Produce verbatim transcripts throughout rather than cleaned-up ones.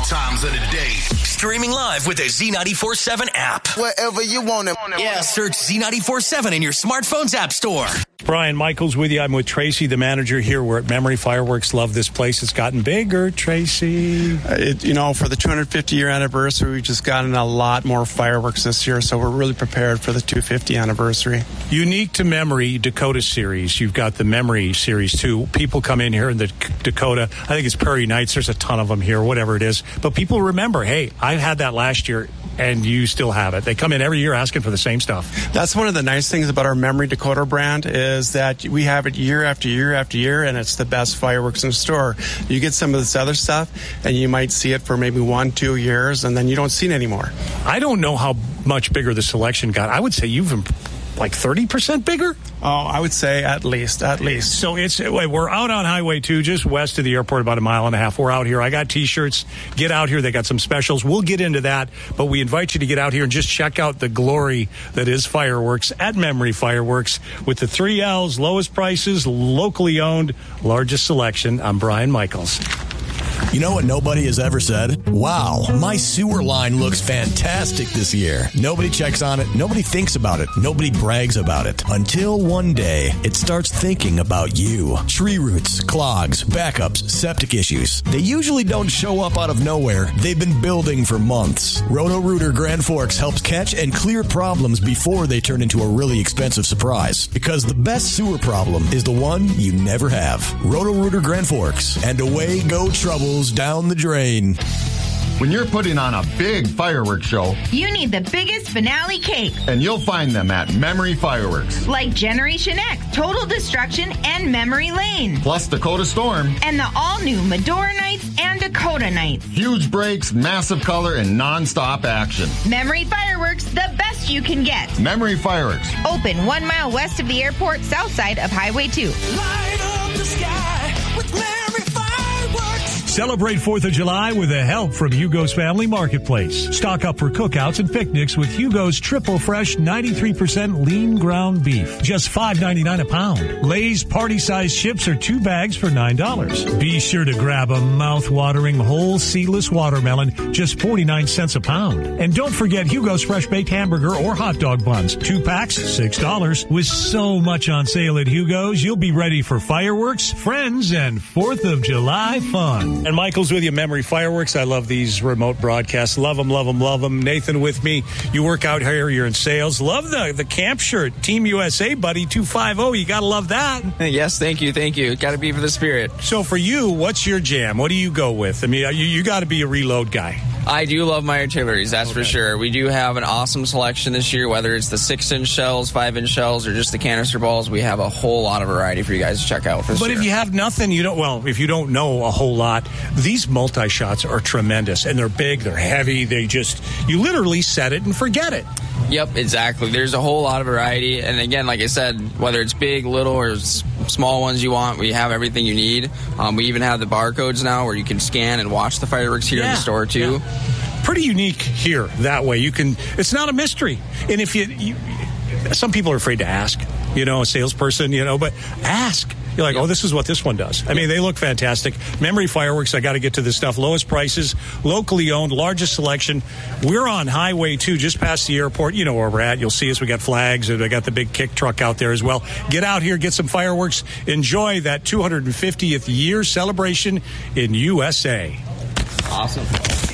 times of the day. Streaming live with the Z ninety-four seven app. Wherever you want it. Yeah, search Z ninety-four seven in your smartphone's app store. Brian Michaels with you. I'm with Tracy, the manager here. We're at Memory Fireworks. Love this place. It's gotten bigger, Tracy. Uh, it, you know, for the two hundred fifty year anniversary, we just gotten a lot more fireworks this year, so we're really prepared for the two hundred fifty anniversary. Unique to Memory Dakota series. You've got the Memory series, too. People come in here in the Dakota. I think it's Prairie Nights. There's a ton of them here, whatever it is. But people remember, hey, I had that last year, and you still have it. They come in every year asking for the same stuff. That's one of the nice things about our Memory Dakota brand is that we have it year after year after year, and it's the best fireworks in the store. You get some of this other stuff, and you might see it for maybe one, two years, and then you don't see it anymore. I don't know how much bigger the selection got. I would say you've imp- like thirty percent bigger? Oh, I would say at least, at least. So it's we're out on Highway two, just west of the airport, about a mile and a half. We're out here. I got T-shirts. Get out here. They got some specials. We'll get into that, but we invite you to get out here and just check out the glory that is fireworks at Memory Fireworks with the three L's, lowest prices, locally owned, largest selection. I'm Brian Michaels. You know what nobody has ever said? Wow, my sewer line looks fantastic this year. Nobody checks on it. Nobody thinks about it. Nobody brags about it. Until one day, it starts thinking about you. Tree roots, clogs, backups, septic issues. They usually don't show up out of nowhere. They've been building for months. Roto-Rooter Grand Forks helps catch and clear problems before they turn into a really expensive surprise. Because the best sewer problem is the one you never have. Roto-Rooter Grand Forks. And away go troubles down the drain. When you're putting on a big fireworks show, you need the biggest finale cake. And you'll find them at Memory Fireworks. Like Generation X, Total Destruction, and Memory Lane. Plus Dakota Storm. And the all-new Medora Nights and Dakota Nights. Huge breaks, massive color, and non-stop action. Memory Fireworks, the best you can get. Memory Fireworks. Open one mile west of the airport, south side of Highway two. Light up the sky with Memory Fireworks. Celebrate fourth of July with the help from Hugo's Family Marketplace. Stock up for cookouts and picnics with Hugo's Triple Fresh ninety-three percent lean ground beef. Just five ninety-nine a pound. Lay's party-sized chips are two bags for nine dollars. Be sure to grab a mouth-watering whole seedless watermelon, just forty-nine cents a pound. And don't forget Hugo's Fresh Baked Hamburger or hot dog buns. Two packs, six dollars. With so much on sale at Hugo's, you'll be ready for fireworks, friends, and fourth of July fun. And Michael's with you, Memory Fireworks. I love these remote broadcasts. Love them, love them, love them. Nathan with me. You work out here. You're in sales. Love the, the camp shirt. Team U S A, buddy, two fifty. You got to love that. Yes, thank you, thank you. Got to be for the spirit. So for you, what's your jam? What do you go with? I mean, you, you got to be a reload guy. I do love my artilleries, that's okay. For sure. We do have an awesome selection this year, whether it's the six-inch shells, five-inch shells, or just the canister balls. We have a whole lot of variety for you guys to check out for this But year. If you have nothing, you don't, well, if you don't know a whole lot, these multi-shots are tremendous, and they're big, they're heavy, they just, you literally set it and forget it. Yep, exactly. There's a whole lot of variety, and again, like I said, whether it's big, little, or small ones you want, we have everything you need. Um, we even have the barcodes now where you can scan and watch the fireworks here yeah, in the store, too. Yeah. Pretty unique here that way. You can, it's not a mystery. And if you, you, some people are afraid to ask, you know, a salesperson, you know, but ask. You're like, yep. Oh, this is what this one does. I yep. mean, they look fantastic. Memory Fireworks, I got to get to this stuff. Lowest prices, locally owned, largest selection. We're on Highway two, just past the airport. You know where we're at. You'll see us. We got flags, and I got the big kick truck out there as well. Get out here, get some fireworks. Enjoy that two hundred fiftieth year celebration in U S A. Awesome.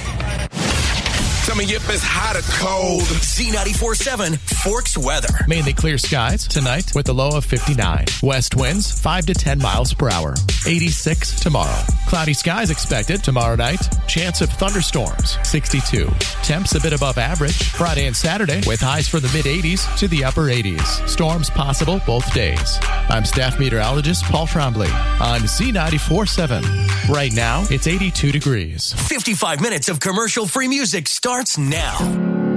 Tell me if it's hot or cold. Z ninety-four seven Forks weather. Mainly clear skies tonight with a low of fifty-nine. West winds five to ten miles per hour. eighty-six tomorrow. Cloudy skies expected tomorrow night. Chance of thunderstorms, sixty-two. Temps a bit above average Friday and Saturday with highs for the mid eighties to the upper eighties. Storms possible both days. I'm staff meteorologist Paul Trombley on Z ninety-four seven. Right now, it's eighty-two degrees. fifty-five minutes of commercial-free music starts now.